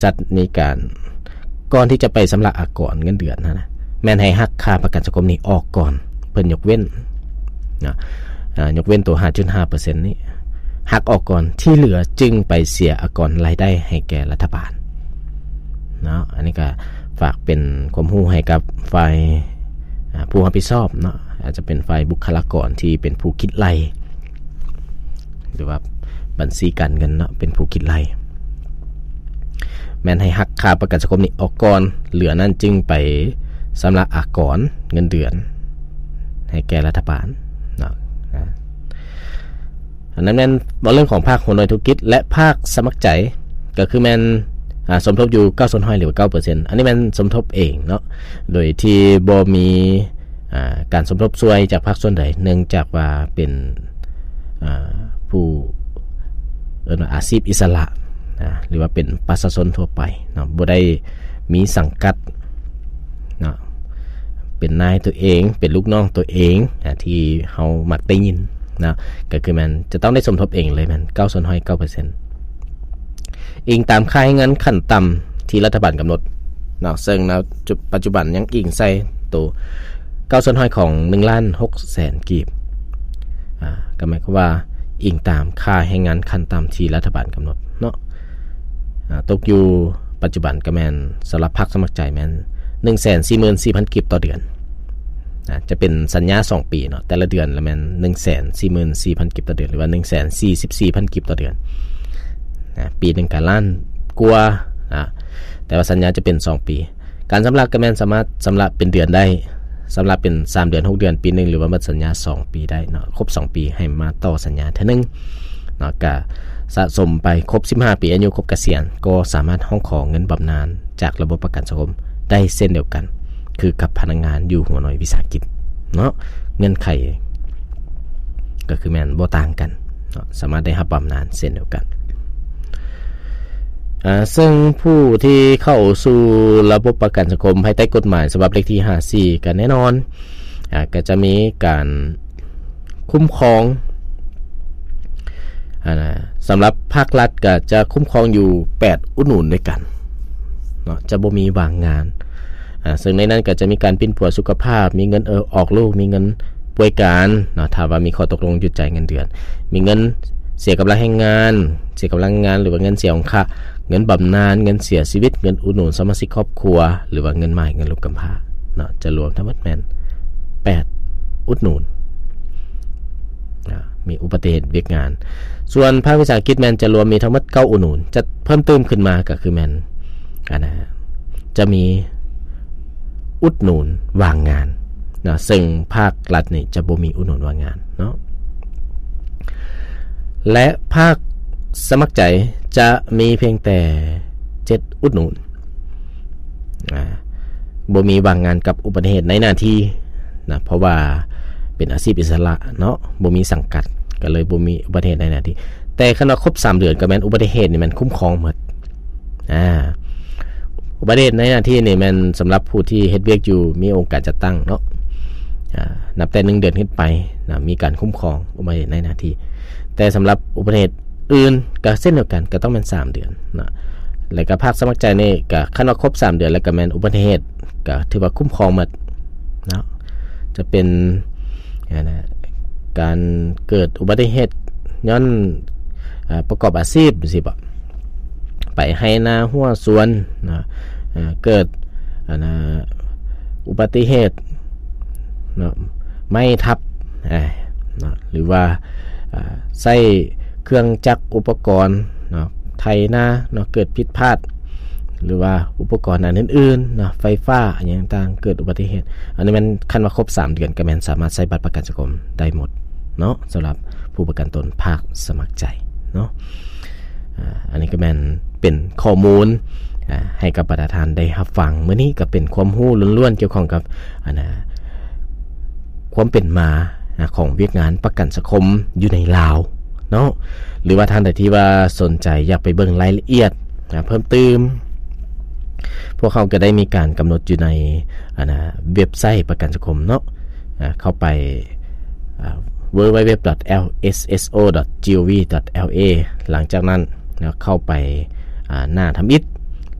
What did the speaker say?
จัดในการก่อนที่จะไปสำหรับอากรเงินเดือนนะแม่นให้หักค่าประกันสังคมนี้ออกก่อนเพิ่นยกเว้นนะยกเว้นตัว 5.5% นี้หักออกก่อนที่เหลือจึงไปเสียอากรรายได้ให้แก่รัฐบาลเนาะอันนี้ก็ฝากเป็นความรู้ให้กับฝ่ายผู้รับผิดชอบเนาะอาจจะเป็นฝ่ายบุคลากรที่เป็นผู้คิดไล่หรือว่าบัญชีการเงินเนาะเป็นผู้คิดไล่แม้นให้หักค่าประกันสังคมนี้ออกก่อนเหลือนั้นจึงไปสำหรับอากรเงินเดือนให้แก่รัฐบาลเนาะอันนั้นแม่นเรื่องของภาคหัวหน่วยธุรกิจและภาคสมัครใจก็คือแม่นสมทบอยู่9%หรือ 9% อันนี้แม่นสมทบเองเนาะโดยที่บ่มีการสมทบช่วยจากภาคส่วนใดเนื่องจากว่าเป็นผู้อาชีพอิสระหรือว่าเป็นประชาชนทั่วไปเนาะบ่ได้มีสังกัดเนาะเป็นนายตัวเองเป็นลูกน้องตัวเองที่เฮามักได้ยินนะก็คือมันจะต้องได้สมทบเองเลยมัน9.9% อิงตามค่าให้เงินขั้นต่ำที่รัฐบาลกำหนดเนาะซึ่งณปัจจุบันยังอิงใส่ตัว9.5ของ 1,600,000 กีบก็หมายความว่าอิงตามค่าให้เงินขั้นต่ำที่รัฐบาลกำหนดเนาะตกอยู่ปัจจุบันก็แม่นสำหรับพรรคสมัครใจแม่น 144,000 กีบต่อเดือนจะเป็นสัญญา2ปีเนาะแต่ละเดือนละแม่น 144,000 กีบต่อเดือนหรือว่า 144,000 กีบต่อเดือนปีนึงก็ล้านกว่าแต่ว่าสัญญาจะเป็น2ปีการสำรับก็แม่นสามารถสำรับเป็นเดือนได้สำรับเป็น3เดือน6เดือนปีนึงหรือว่าหมดสัญญา2ปีได้เนาะครบ2ปีให้มาต่อสัญญาเท่านึงเนาะก็สะสมไปครบ15ปีอายุครบเกษียณก็สามารถห้องขอเงินบำนาญจากระบบประกันสังคมได้เส้นเดียวกันคือกับพนักงานอยู่หัวหน่วยวิสาหกิจเนาะเงื่อนไขก็คือแม่นบ่ต่างกันเนาะสามารถได้รับบำนาญเส้นเดียวกันซึ่งผู้ที่เข้าสู่ระบบประกันสังคมภายใต้กฎหมายฉบับเลขที่54กันแน่นอนก็จะมีการคุ้มครองสำหรับภาครัฐก็จะคุ้มครองอยู่8อุดหนุนด้วยกันเนาะจะบ่มีวางงานซึ่งในนั้นก็จะมีการปิ้นปัวสุขภาพมีเงินออกลูกมีเงินป่วยการเนาะถ้าว่ามีข้อตกลงหยุดจ่ายเงินเดือนมีเงินเสียกำลังแรงงานเสียกำลังงานหรือว่าเงินเสียของค่าเงินบำนาญเงินเสียชีวิตเงินอุดหนุนสมาชิกครอบครัวหรือว่าเงินใหม่เงินลูกกำพร้าเนาะจะรวมทั้งหมดแม่น8อุดหนุนมีอุบัติเหตุเวียกงานส่วนภาควิสาหกิจแม่นจะรวมมีทั้งหมด9อุดหนุนจะเพิ่มเติมขึ้นมาก็คือแม่นจะมีอุดหนุนวางงานนะซึ่งภาครัฐนี่จะบ่มีอุดหนุนวางงานเนาะและภาคสมัครใจจะมีเพียงแต่7อุดหนุนบ่มีวางงานกับอุบัติเหตุในหน้าที่นะเพราะว่าเป็นอาชีพอิสระเนาะบ่มีสังกัดก็เลยบ่มีอุบัติเหตุในหน้าที่แต่ขณะครบ3เดือนก็แม่นอุบัติเหตุนี่มันคุ้มครองหมดอุบัติเหตุในหน้าที่นี่มันสำหรับผู้ที่เฮ็ดเวียกอยู่มีองค์การจัดตั้งเนาะนับแต่1เดือนขึ้นไปนะมีการคุ้มครองอุบัติเหตุในหน้าที่แต่สำหรับอุบัติเหตุอื่นก็เส้นเดียวกันก็ต้องเป็น3เดือนนะแล้วก็ภาคสมัครใจนี่ก็คันว่าครบ3เดือนแล้วก็แม่นอุบัติเหตุก็ถือว่าคุ้มครองหมดเนาะจะเป็นการเกิดอุบัติเหตุย้อนประกอบอาชีพสิบ่ไปให้นาหัวสวนนะเกิดอุบัติเหตุนะไม่ทับนะหรือว่าใช้เครื่องจักรอุปกรณ์นะไถนาเนาะเกิดผิดพลาดหรือว่าอุปกรณ์อันอื่นๆนะไฟฟ้าอย่างต่างๆเกิดอุบัติเหตุอันนี้มันคันว่าครบ3เดือนก็แม่นสามารถใช้บัตรประกันสังคมได้หมดเนาะสำหรับผู้ประกันตนภาคสมัครใจเนาะอันนี้ก็แม่นเป็นข้อมูลให้กับประธานได้รับฟังมื้อนี้ก็เป็นความรู้ล้วนๆเกี่ยวข้องกับความเป็นมาของเวียกงานประกันสังคมอยู่ในลาวเนาะหรือว่าท่านใดที่ว่าสนใจอยากไปเบิ่งรายละเอียดเพิ่มเติมพวกเขาก็ได้มีการกำหนดอยู่ในเว็บไซต์ประกันสังคมเนาะเข้าไป www.lsso.gov.la หลังจากนั้นเข้าไปหน้าทำอิฐ